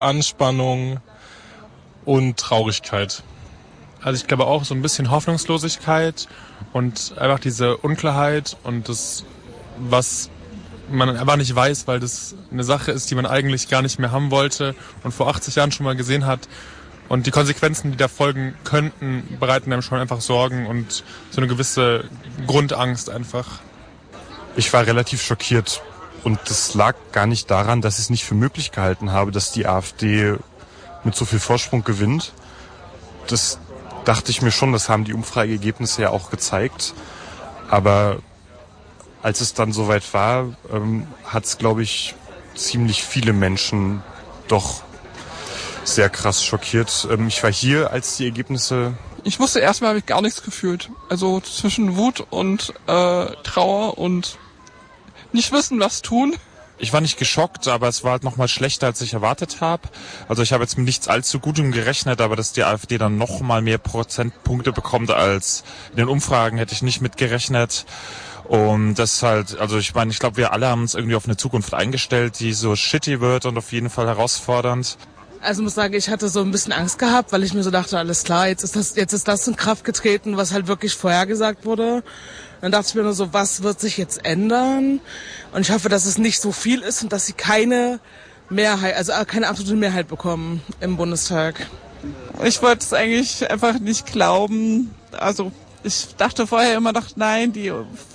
Anspannung und Traurigkeit. Also ich glaube auch so ein bisschen Hoffnungslosigkeit und einfach diese Unklarheit und das, was man einfach nicht weiß, weil das eine Sache ist, die man eigentlich gar nicht mehr haben wollte und vor 80 Jahren schon mal gesehen hat. Und die Konsequenzen, die da folgen könnten, bereiten einem schon einfach Sorgen und so eine gewisse Grundangst einfach. Ich war relativ schockiert und das lag gar nicht daran, dass ich es nicht für möglich gehalten habe, dass die AfD mit so viel Vorsprung gewinnt. Das dachte ich mir schon, das haben die Umfrageergebnisse ja auch gezeigt. Aber als es dann soweit war, hat es, glaube ich, ziemlich viele Menschen doch sehr krass schockiert. Ich war hier, als die Ergebnisse... Ich wusste erstmal, habe ich gar nichts gefühlt. Also zwischen Wut und Trauer und nicht wissen, was tun. Ich war nicht geschockt, aber es war halt nochmal schlechter, als ich erwartet habe. Also ich habe jetzt mit nichts allzu Gutem gerechnet, aber dass die AfD dann nochmal mehr Prozentpunkte bekommt als in den Umfragen, hätte ich nicht mitgerechnet. Und das ist halt, also ich meine, ich glaube, wir alle haben uns irgendwie auf eine Zukunft eingestellt, die so shitty wird und auf jeden Fall herausfordernd. Also muss sagen, ich hatte so ein bisschen Angst gehabt, weil ich mir so dachte, alles klar, jetzt ist das in Kraft getreten, was halt wirklich vorhergesagt wurde. Dann dachte ich mir nur so, was wird sich jetzt ändern? Und ich hoffe, dass es nicht so viel ist und dass sie keine Mehrheit, also keine absolute Mehrheit bekommen im Bundestag. Ich wollte es eigentlich einfach nicht glauben. Also ich dachte vorher immer noch, nein, die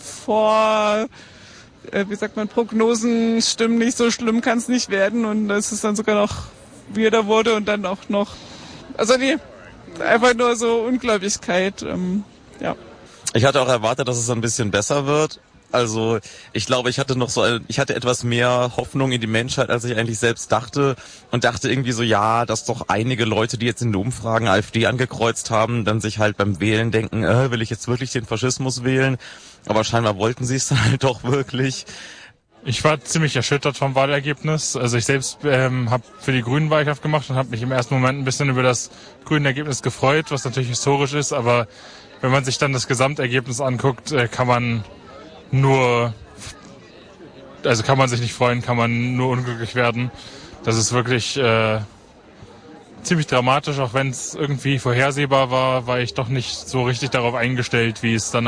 Prognosen stimmen nicht, so schlimm kann es nicht werden. Und dass es dann sogar noch wieder wurde und dann auch noch, also nee, einfach nur so Ungläubigkeit, ja. Ich hatte auch erwartet, dass es ein bisschen besser wird. Also ich glaube, ich hatte etwas mehr Hoffnung in die Menschheit, als ich eigentlich selbst dachte und dachte irgendwie so, ja, dass doch einige Leute, die jetzt in den Umfragen AfD angekreuzt haben, dann sich halt beim Wählen denken, will ich jetzt wirklich den Faschismus wählen? Aber scheinbar wollten sie es dann halt doch wirklich. Ich war ziemlich erschüttert vom Wahlergebnis. Also ich selbst habe für die Grünen Wahlkampf gemacht und habe mich im ersten Moment ein bisschen über das grüne Ergebnis gefreut, was natürlich historisch ist, aber wenn man sich dann das Gesamtergebnis anguckt, kann man sich nicht freuen, kann man nur unglücklich werden. Das ist wirklich ziemlich dramatisch, auch wenn es irgendwie vorhersehbar war ich doch nicht so richtig darauf eingestellt,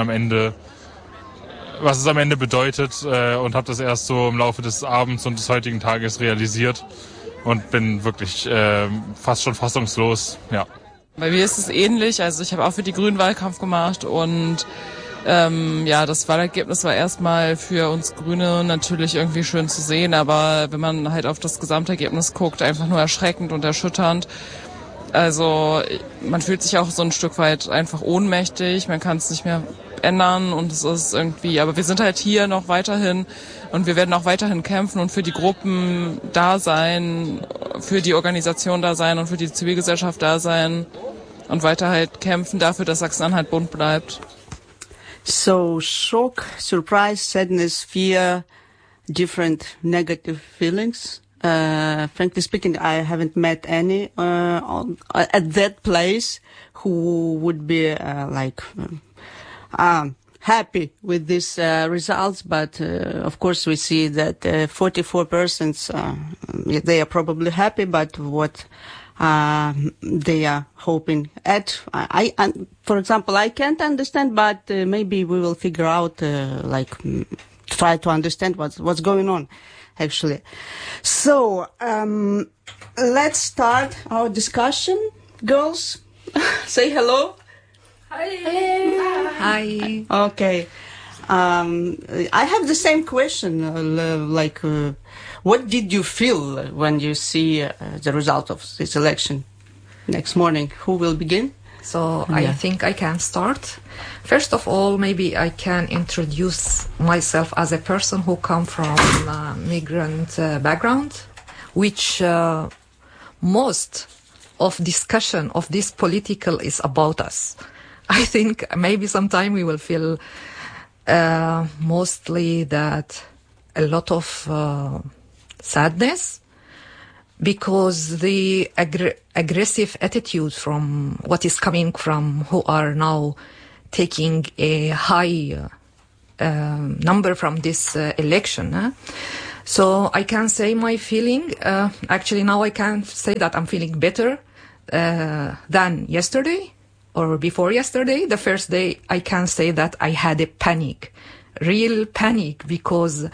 was es am Ende bedeutet und habe das erst so im Laufe des Abends und des heutigen Tages realisiert und bin wirklich fast schon fassungslos, ja. Bei mir ist es ähnlich, also ich habe auch für die Grünen Wahlkampf gemacht und das Wahlergebnis war erstmal für uns Grüne natürlich irgendwie schön zu sehen, aber wenn man halt auf das Gesamtergebnis guckt, einfach nur erschreckend und erschütternd. Also man fühlt sich auch so ein Stück weit einfach ohnmächtig, man kann es nicht mehr ändern und es ist irgendwie, aber wir sind halt hier noch weiterhin und wir werden auch weiterhin kämpfen und für die Gruppen da sein, für die Organisation da sein und für die Zivilgesellschaft da sein und weiter halt kämpfen dafür, dass Sachsen-Anhalt bunt bleibt. So, shock, surprise, sadness, fear, different negative feelings. Frankly speaking, I haven't met any at that place who would be happy with these results. But of course, we see that 44% they are probably happy. But what they are hoping at, for example, I can't understand. But maybe we will figure out, try to understand what's going on. Actually. So, let's start our discussion. Girls, say hello. Hi. Hi. Okay. I have the same question, what did you feel when you see the result of this election next morning? Who will begin? So I think I can start. First of all, maybe I can introduce myself as a person who come from a migrant background, which most of discussion of this political is about us. I think maybe sometime we will feel mostly that a lot of sadness, because the aggressive attitude from what is coming from who are now taking a high number from this election. So I can say my feeling. Actually, now I can say that I'm feeling better than yesterday or before yesterday. The first day, I can say that I had a panic, real panic, because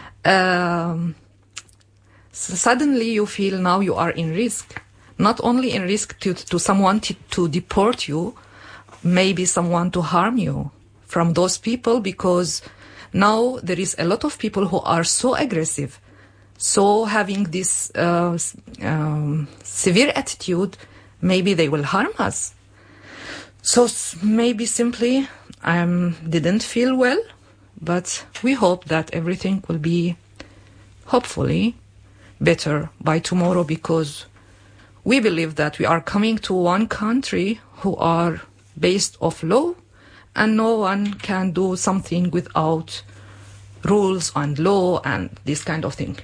suddenly you feel now you are in risk. Not only in risk to someone to deport you, maybe someone to harm you from those people, because now there is a lot of people who are so aggressive, so having this severe attitude, maybe they will harm us. So maybe simply I didn't feel well, but we hope that everything will be hopefully better by tomorrow, because we believe that we are coming to one country who are based off law, and no one can do something without rules and law and this kind of thing.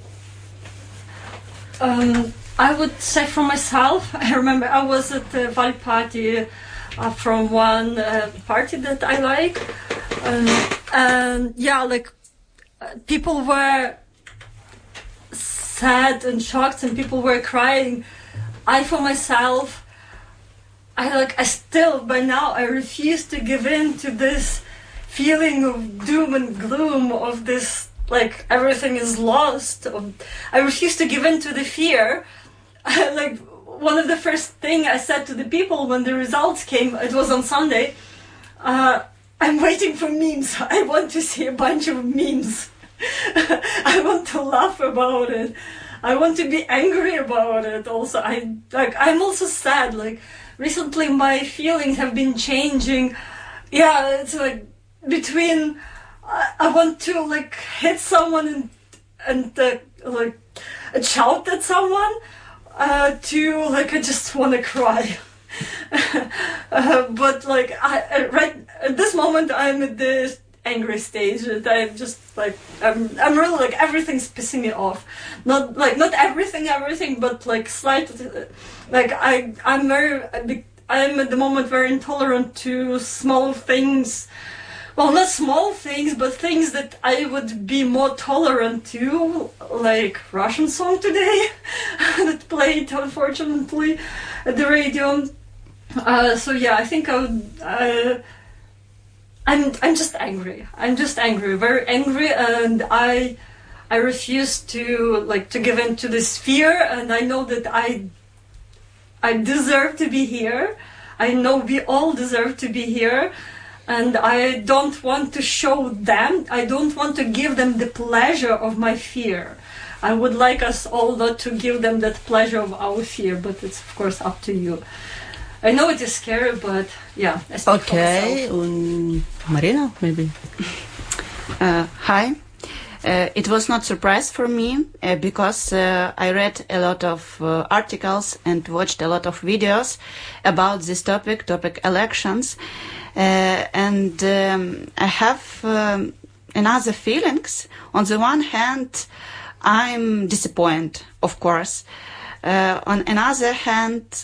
I would say for myself, I remember I was at the Vali party from one party that I like, and yeah, like people were sad and shocked and people were crying. I for myself, I still, by now, I refuse to give in to this feeling of doom and gloom, of this, like, everything is lost. I refuse to give in to the fear. Like, one of the first thing I said to the people when the results came, it was on Sunday, I'm waiting for memes. I want to see a bunch of memes. I want to laugh about it. I want to be angry about it also. I'm also sad, like, recently my feelings have been changing. Yeah, it's like between I want to like hit someone and like shout at someone to like I just want to cry. But like right at this moment I'm at this angry stage that I'm just like I'm really like everything's pissing me off. Not everything, but like slightly. Like I'm at the moment very intolerant to small things. Well, not small things, but things that I would be more tolerant to, like Russian song today that played unfortunately at the radio. So yeah, I think I'm just angry. I'm just angry, very angry, and I refuse to give in to this fear, and I know that I deserve to be here. I know we all deserve to be here, and I don't want to show them. I don't want to give them the pleasure of my fear. I would like us all not to give them that pleasure of our fear, but it's of course up to you. I know it is scary, but yeah. I speak Okay, Marina, maybe. Hi. It was not surprise for me because I read a lot of articles and watched a lot of videos about this topic elections, and I have another feelings. On the one hand, I'm disappointed, of course. On another hand,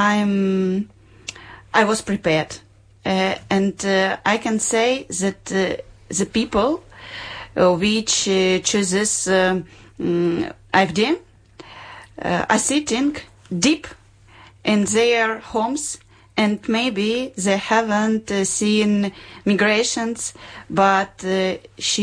I was prepared, and I can say that the people which chooses AfD are sitting deep in their homes, and maybe they haven't seen migrations, but they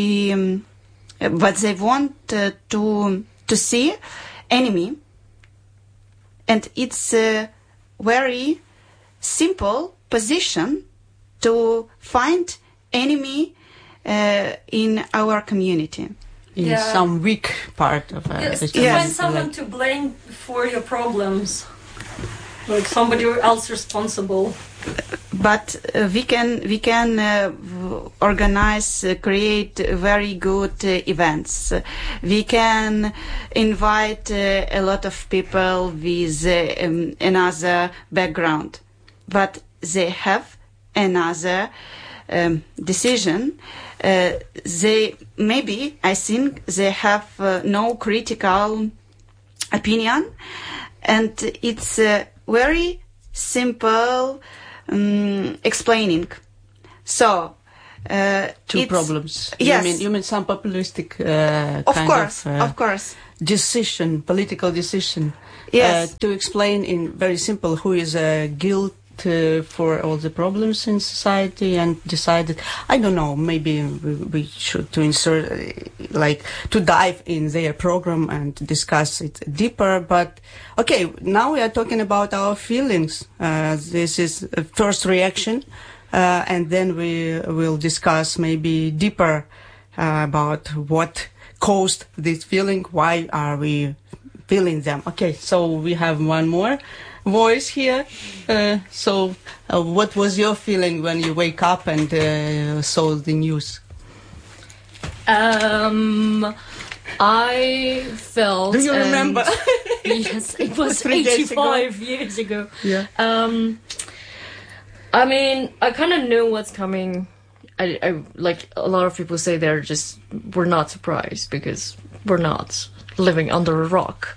want to see enemy, and it's a very simple position to find enemy in our community. In some weak part of yes, to find someone to blame for your problems, like somebody else responsible. But we can organize, create very good events. We can invite a lot of people with another background, but they have another decision. They maybe, I think, they have no critical opinion, and it's very simple explaining. So two problems. Yes. You mean some populistic of course. political decision. Yes. To explain in very simple who is guilt for all the problems in society and decided, I don't know, maybe we should to insert, to dive in their program and discuss it deeper. But okay, now we are talking about our feelings. This is a first reaction, and then we will discuss maybe deeper about what caused this feeling, why are we feeling them. Okay, so we have one more voice here. What was your feeling when you wake up and saw the news? I felt... Do you remember? Yes, it was 85 years ago. Yeah. I mean, I kind of knew what's coming. I like a lot of people say we're not surprised because we're not living under a rock.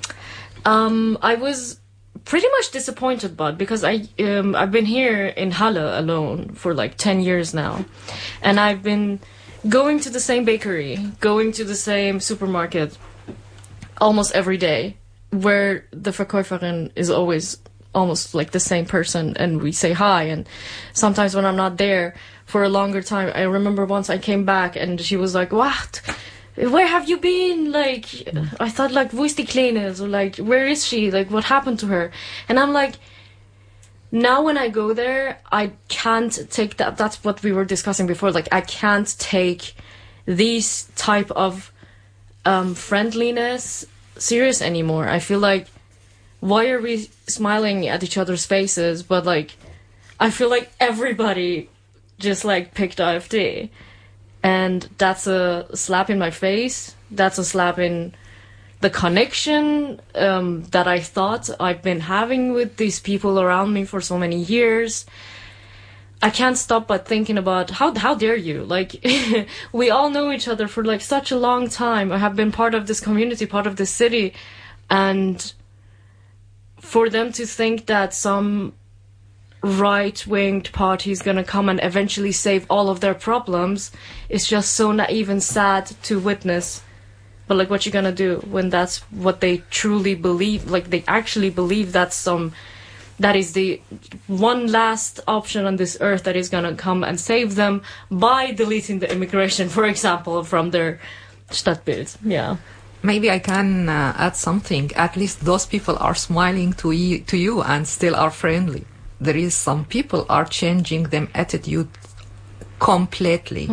I was pretty much disappointed, but because I've been here in Halle alone for 10 years now, and I've been going to the same bakery, going to the same supermarket almost every day, where the Verkäuferin is always almost the same person, and we say hi, and sometimes when I'm not there for a longer time, I remember once I came back and she was like, "What? Where have you been?" I thought wo ist die Kleine? So where is she? What happened to her? And I'm now when I go there, I can't take that. That's what we were discussing before. I can't take these type of friendliness serious anymore. I feel why are we smiling at each other's faces? But I feel everybody just picked AfD. And that's a slap in my face. That's a slap in the connection that I thought I've been having with these people around me for so many years. I can't stop but thinking about how dare you? We all know each other for such a long time. I have been part of this community, part of this city, and for them to think that some right-winged party is gonna come and eventually save all of their problems is just so naive and sad to witness. But what you gonna do when that's what they truly believe? They actually believe that is the one last option on this earth that is gonna come and save them by deleting the immigration, for example, from their Stadtbild. Yeah. Maybe I can add something. At least those people are smiling to you and still are friendly. There is some people are changing them attitude completely.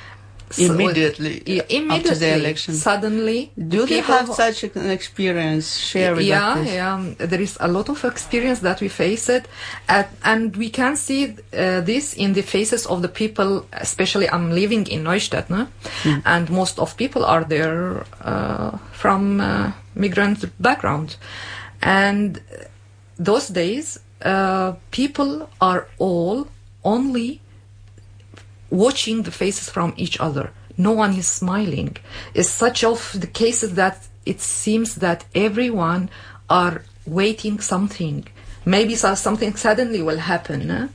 Immediately after the election. Suddenly. Do you have such an experience? Share with us. Yeah. There is a lot of experience that we face it. And we can see this in the faces of the people, especially I'm living in Neustadt, no? And most of people are there from migrant background. And those days, people are all only watching the faces from each other. No one is smiling. It's such of the cases that it seems that everyone are waiting something. Maybe something suddenly will happen. Eh?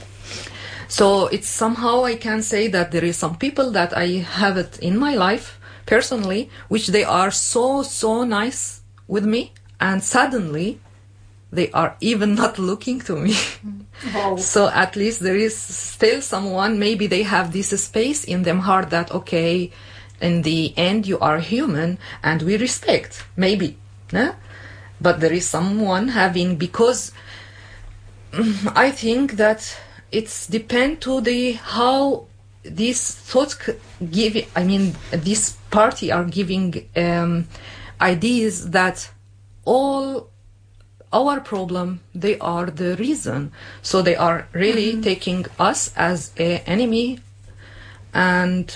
So it's somehow I can say that there is some people that I have it in my life personally, which they are so nice with me, and suddenly they are even not looking to me. Wow. So at least there is still someone, maybe they have this space in them heart that, okay, in the end you are human and we respect, maybe. No? But there is someone having, because I think that it's depend to how these thoughts this party are giving ideas that all our problem, they are the reason. So they are really taking us as an enemy, and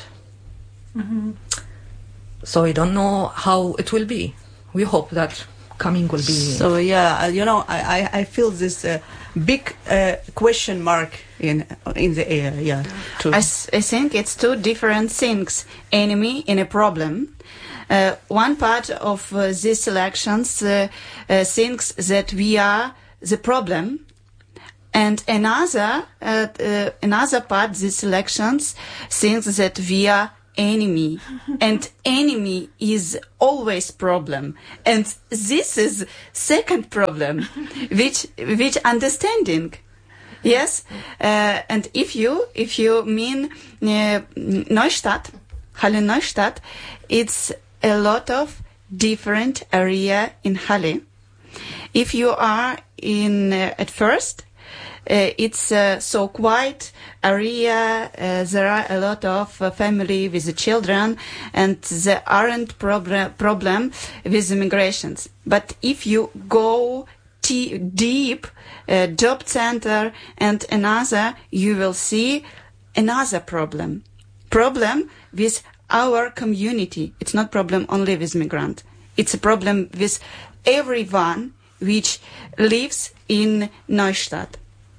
so I don't know how it will be. We hope that coming will be. So yeah, I feel this big question mark in the air. Yeah, I think it's two different things: enemy and a problem. One part of these elections thinks that we are the problem, And another part, these elections, thinks that we are enemy, and enemy is always problem. And this is second problem, which understanding. Yes, and if you mean Neustadt, Halle Neustadt, it's a lot of different area in Halle. If you are in at first, it's so quiet area. There are a lot of family with the children, and there aren't problem with immigrations. But if you go deep, job center and another, you will see another problem with our community. It's not problem only with migrant. It's a problem with everyone which lives in Neustadt.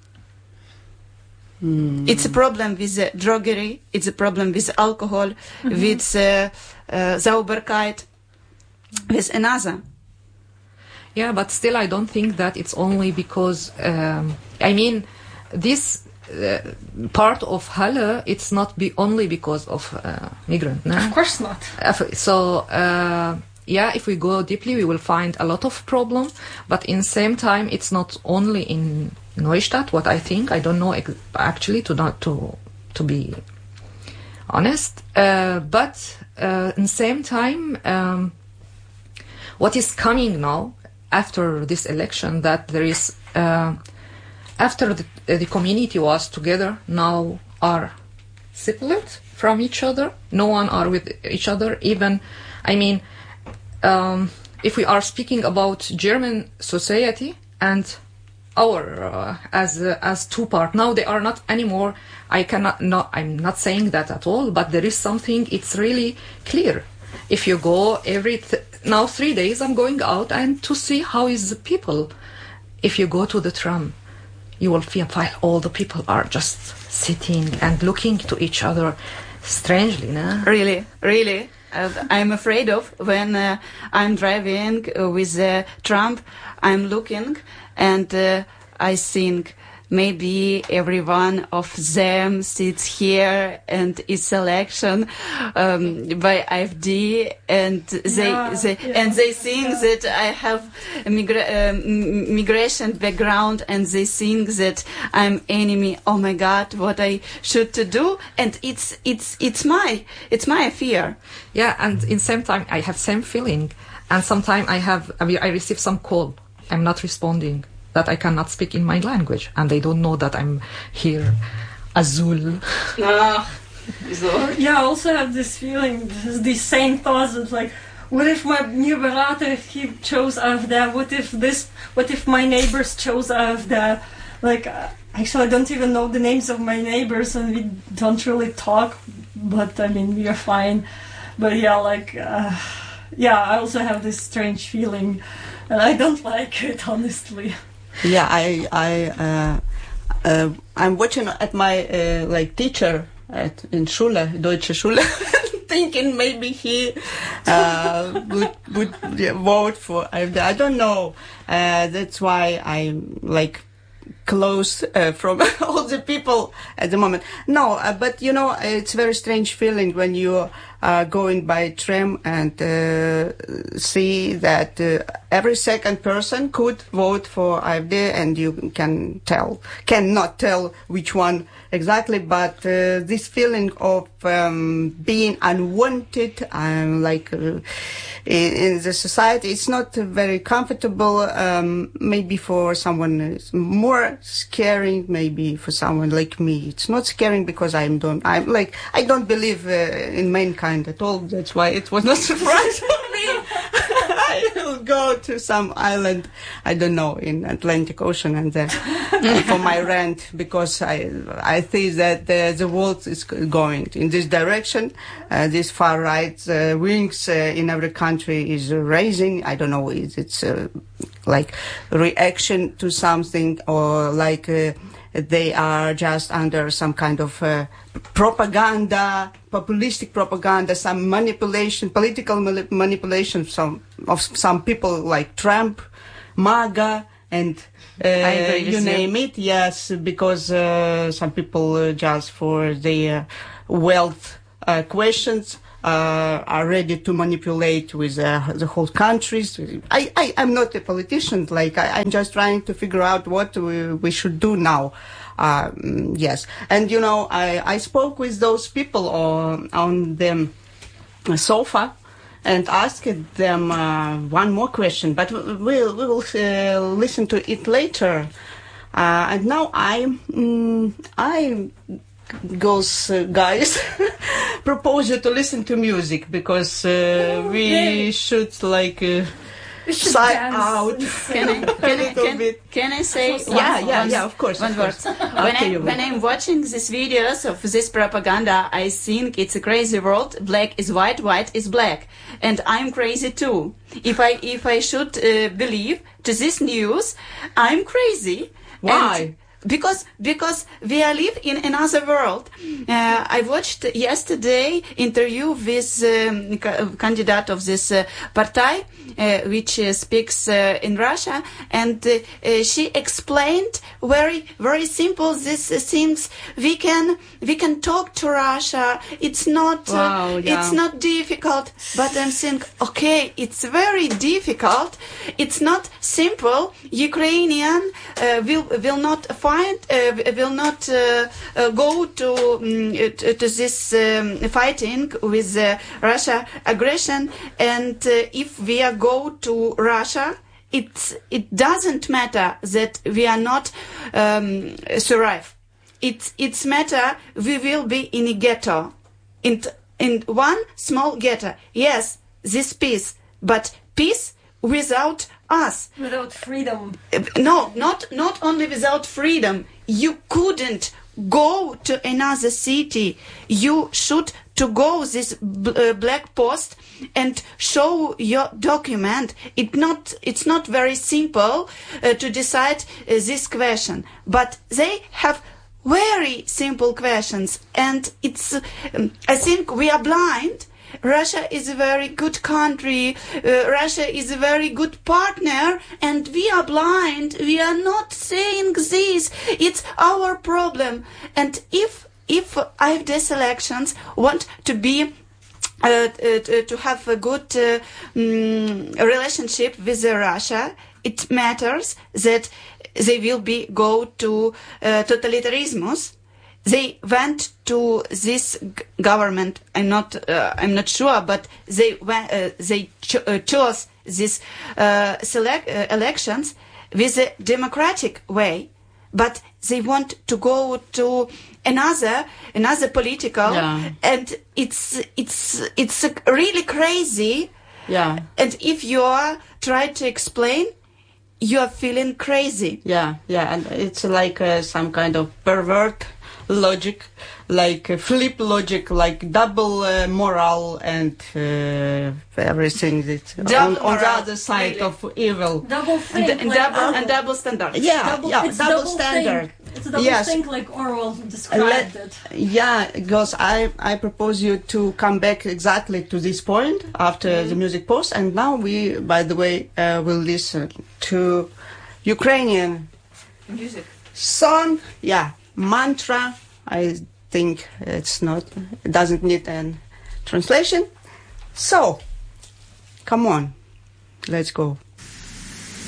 It's a problem with druggery. It's a problem with alcohol, with Sauberkeit, with another. Yeah, but still I don't think that it's only because, this part of Halle, it's not only because of migrant. No? Of course not. So, if we go deeply, we will find a lot of problem, but in same time, it's not only in Neustadt, what I think. I don't know actually, to be honest. But in same time, what is coming now, after this election, that there is, after the community was together, now are separate from each other. No one are with each other. Even, if we are speaking about German society and our as two part, now they are not anymore. I'm not saying that at all, but there is something. It's really clear. If you go now 3 days, I'm going out and to see how is the people. If you go to the tram, you will feel all the people are just sitting and looking to each other strangely. No? Really. I'm afraid of when I'm driving with the tram, I'm looking and I think maybe every one of them sits here and is selection by AfD, and they think that I have a migration background, and they think that I'm enemy. Oh my God, what I should to do? And it's my fear. Yeah, and in same time I have same feeling, and sometimes I receive some call. I'm not responding. That I cannot speak in my language, and they don't know that I'm here. Azul. Yeah, I also have this feeling, these same thoughts of like, what if my new berater, if he chose AfD? What if my neighbors chose AfD? Like, actually, I don't even know the names of my neighbors, and we don't really talk. But we are fine. But I also have this strange feeling, and I don't like it, honestly. Yeah, I'm watching at my teacher in Schule, Deutsche Schule, thinking maybe he would vote for AfD. I don't know. That's why I'm close from all the people at the moment. No, but it's a very strange feeling when you are going by tram and see that every second person could vote for AfD, and you cannot tell which one exactly, but this feeling of being unwanted, in the society, it's not very comfortable. Maybe for someone it's more scaring. Maybe for someone like me, it's not scaring because I don't believe in mankind at all. That's why it was not surprise for me. I will go to some island, I don't know, in Atlantic Ocean, and then for my rent, because I think that the world is going in this direction. This far right wings in every country is raising. I don't know, it's reaction to something, or they are just under some kind of propaganda, populistic propaganda, some manipulation, political manipulation of some people like Trump, MAGA, and I agree with you name it. Yes, because some people just for their wealth questions are ready to manipulate with the whole countries. I'm not a politician. Like I'm just trying to figure out what we should do now. Yes, and you know, I spoke with those people on the sofa and asked them one more question, but we will listen to it later. And now I guys propose you to listen to music because we should like side out. Can I say? Yeah, of course. One word. When I'm watching these videos of this propaganda, I think it's a crazy world. Black is white, white is black, and I'm crazy too. If I should believe to this news, I'm crazy. Why? And because we are live in another world. I watched yesterday interview with candidate of this party, which speaks in Russia, and she explained very very simple these things. We can talk to Russia. It's not it's not difficult. But I'm thinking, okay, it's very difficult. It's not simple. Ukrainian will not will not go to this fighting with Russia aggression, and if we go to Russia, it doesn't matter that we are not survive. It's matter we will be in a ghetto, in one small ghetto. Yes, this peace, but peace without us. Without freedom. No, not only without freedom. You couldn't go to another city. You should to go this black post and show your document. It's not very simple to decide this question, but they have very simple questions, and it's. I think we are blind. Russia is a very good country. Russia is a very good partner, and we are blind. We are not saying this. It's our problem. And if AfD elections want to be to have a good relationship with Russia, it matters that they will go to totalitarianism. They went to this government. I'm not sure, but they chose this elections with a democratic way. But they want to go to another political, and it's really crazy. Yeah. And if you are trying to explain, you are feeling crazy. Yeah, and it's like some kind of pervert logic, like flip logic, like double moral and everything that's on the other side really. Of evil. Double think, and double standard. Double standard. It's a double think, like Orwell described it. Yeah, because I propose you to come back exactly to this point after the music pause, and now we, by the way, will listen to Ukrainian music song. Yeah. Mantra, I think it doesn't need a translation. So, come on, let's go.